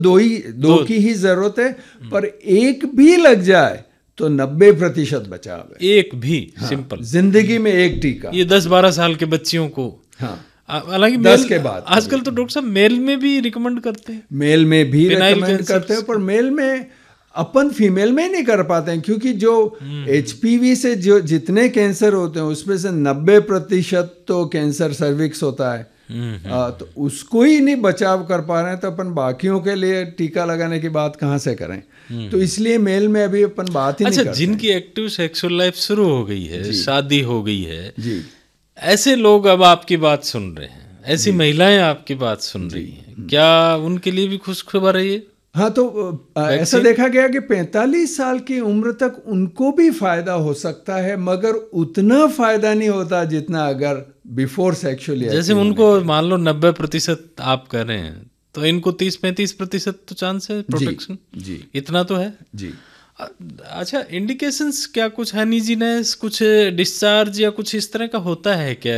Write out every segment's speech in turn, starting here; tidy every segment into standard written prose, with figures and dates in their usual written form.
दो की ही जरूरत है, पर एक भी लग जाए तो 90% बचाव है। एक भी, सिंपल जिंदगी में एक टीका। ये 10-12 साल के बच्चियों को, हाँ, हालांकि 10 के बाद आजकल तो डॉक्टर साहब मेल में भी रिकमेंड करते हैं, मेल में भी रिकमेंड करते हैं, पर मेल में अपन फीमेल में नहीं कर पाते हैं, क्योंकि जो HPV से जो जितने कैंसर होते हैं उसमें से 90% तो कैंसर सर्विक्स होता है। तो उसको ही नहीं बचाव कर पा रहे हैं, तो अपन बाकियों के लिए टीका लगाने की बात कहाँ से करें। तो इसलिए मेल में अभी अपन बात ही नहीं करते। जिनकी एक्टिव सेक्सुअल लाइफ शुरू हो गई है, शादी हो गई है जी, ऐसे लोग अब आपकी बात सुन रहे हैं, ऐसी महिलाएं आपकी बात सुन रही हैं, क्या उनके लिए भी खुशखबर है ये? हाँ, तो ऐसा देखा गया कि 45 साल की उम्र तक उनको भी फायदा हो सकता है, मगर उतना फायदा नहीं होता जितना अगर बिफोर सेक्सुअली। जैसे उनको मान लो 90% आप कह रहे हैं, तो इनको 30-35% तो चांस है प्रोटेक्शन। जी, इतना तो है जी। अच्छा, इंडिकेशंस क्या कुछ हनीजीनेस, कुछ डिस्चार्ज या कुछ इस तरह का होता है क्या?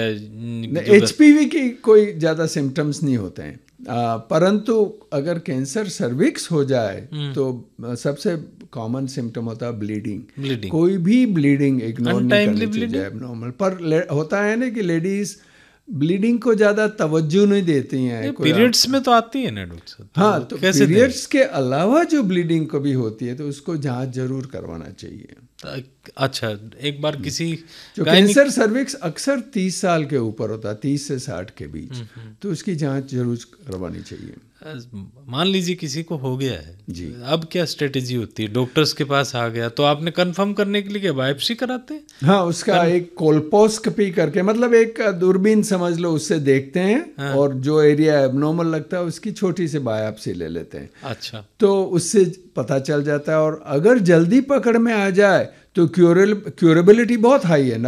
HPV की कोई ज़्यादा सिम्टम्स नहीं होते हैं, परंतु अगर कैंसर सर्विक्स हो जाए तो सबसे कॉमन सिम्टम होता है ब्लीडिंग। कोई भी ब्लीडिंग इग्नोर नहीं करनी चाहिए एबनॉर्मल, पर होता है ना कि लेडीज ब्लीडिंग को ज़्यादा तवज्जो नहीं देती हैं। पीरियड्स में तो आती है ना डॉक्टर साहब? हाँ, तो पीरियड्स के अलावा जो ब्लीडिंग कभी होती है तो उसको जांच जरूर करवाना चाहिए। अच्छा, एक बार किसी जो कैंसर सर्विक्स अक्सर 30 साल के ऊपर होता है, 30 से 60 के बीच, तो उसकी जांच जरूर करवानी चाहिए। मान लीजिए किसी को हो गया है जी, अब क्या स्ट्रेटेजी होती है? डॉक्टर्स के पास आ गया तो आपने कंफर्म करने के लिए क्या बायोप्सी कराते हैं? हाँ, उसका एक कोल्पोस्कोपी करके, मतलब एक दूरबीन समझ लो, उससे देखते हैं। हाँ। और जो एरिया एबनॉर्मल लगता है उसकी छोटी सी बायोप्सी ले लेते हैं। अच्छा, तो उससे पता चल जाता है, और अगर जल्दी पकड़ में आ जाए तो क्यूरेबिलिटी बहुत हाई है,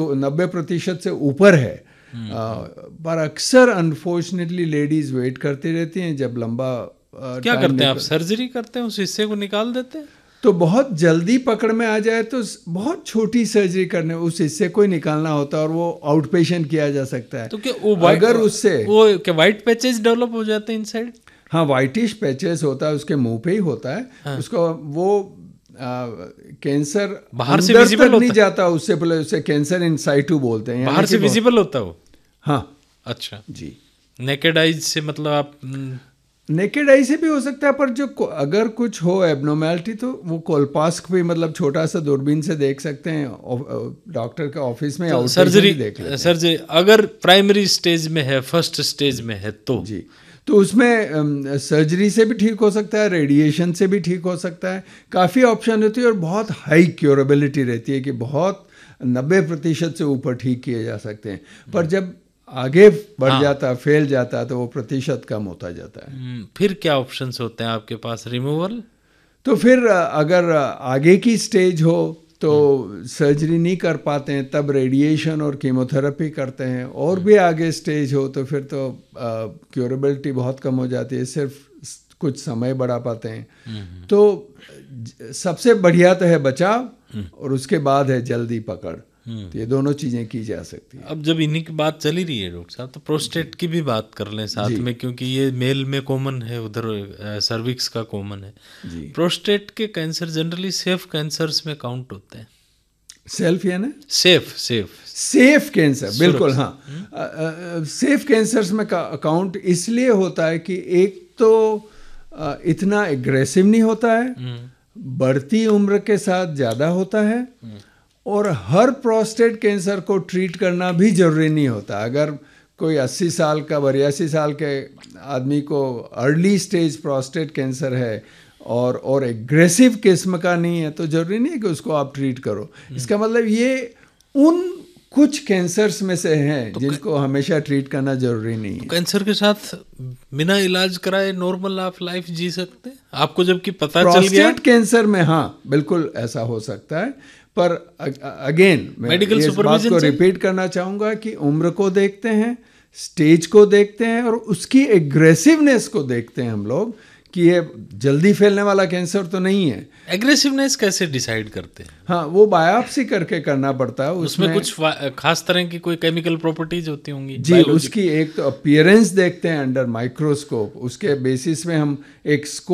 90% से ऊपर है। पर अक्सर अनफॉर्चुनेटली लेडीज वेट करती रहती हैं जब लंबा क्या करते हैं आप? सर्जरी करते हैं, उस हिस्से को निकाल देते हैं? तो बहुत जल्दी पकड़ में आ जाए तो बहुत छोटी सर्जरी करने, उस हिस्से को ही निकालना होता है, और वो आउट पेशेंट किया जा सकता है। तो क्या अगर उससे वो क्या वाइट पैचेस डेवलप हो जाते हैं इनसाइड? हाँ, वाइटिश पैचेस होता है, उसके मुंह पे ही होता है। हाँ। उसको वो कैंसर बाहर से विजिबल नहीं जाता, उससे पहले उसे कैंसर इन साइटू बोलते हैं। बाहर से विजिबल होता है वो? हाँ। अच्छा जी, नेकेड आइज से, मतलब आप नेकेड आई से भी हो सकता है, पर जो अगर कुछ हो एबनॉर्मैलिटी तो वो कोल्पोस्कोपी, मतलब छोटा सा दूरबीन से देख सकते हैं, डॉक्टर के ऑफिस में। तो सर्जरी देख लेते हैं। सर्जरी अगर प्राइमरी स्टेज में है, फर्स्ट स्टेज में है तो जी, तो उसमें सर्जरी से भी ठीक हो सकता है, रेडिएशन से भी ठीक हो सकता है, काफ़ी ऑप्शन होती है, और बहुत हाई क्योरेबिलिटी रहती है कि बहुत 90% से ऊपर ठीक किए जा सकते हैं। पर जब आगे बढ़ जाता, फैल जाता, तो वो प्रतिशत कम होता जाता है। फिर क्या ऑप्शंस होते हैं आपके पास? रिमूवल? तो फिर अगर आगे की स्टेज हो तो सर्जरी नहीं कर पाते हैं, तब रेडिएशन और कीमोथेरेपी करते हैं। और भी आगे स्टेज हो तो फिर तो क्योरेबिलिटी बहुत कम हो जाती है, सिर्फ कुछ समय बढ़ा पाते हैं। तो सबसे बढ़िया तो है बचाव, और उसके बाद है जल्दी पकड़। तो ये दोनों चीज़ें की जा सकती है। अब जब इन्हीं की बात चली रही है डॉक्टर साहब, तो प्रोस्टेट की भी बात कर लें साथ में, क्योंकि ये मेल में कॉमन है, उधर सर्विक्स का कॉमन है जी। प्रोस्टेट के कैंसर जनरली सेफ कैंसर्स में काउंट होते हैं। सेल्फ या ना सेफ कैंसर, बिल्कुल हाँ। सेफ कैंसर्स में काउंट इसलिए होता है कि एक तो इतना एग्रेसिव नहीं होता है, बढ़ती उम्र के साथ ज़्यादा होता है, और हर प्रोस्टेट कैंसर को ट्रीट करना भी जरूरी नहीं होता। अगर कोई 80 साल का 82 साल के आदमी को अर्ली स्टेज प्रोस्टेट कैंसर है और एग्रेसिव किस्म का नहीं है, तो जरूरी नहीं है कि उसको आप ट्रीट करो। इसका मतलब ये उन कुछ कैंसर्स में से हैं तो जिनको हमेशा ट्रीट करना जरूरी नहीं है। कैंसर के साथ बिना इलाज कराए नॉर्मल आप लाइफ जी सकते हैं, आपको जबकि पता चल गया। प्रोस्टेट कैंसर में हाँ बिल्कुल ऐसा हो सकता है, पर अगेन मैं इस बात को रिपीट करना चाहूँगा कि उम्र को देखते हैं, स्टेज को देखते हैं, और उसकी एग्रेसिवनेस को देखते हैं हम लोग कि ये जल्दी फैलने वाला कैंसर तो नहीं है। एग्रेसिवनेस कैसे डिसाइड करते हैं? हाँ, वो बायोप्सी करके करना पड़ता है। उसमें कुछ खास तरह की कोई केमिकल प्रॉपर्टीज होती होंगी जी, उसकी एक तो अपीयरेंस देखते हैं अंडर माइक्रोस्कोप, उसके बेसिस में हम एक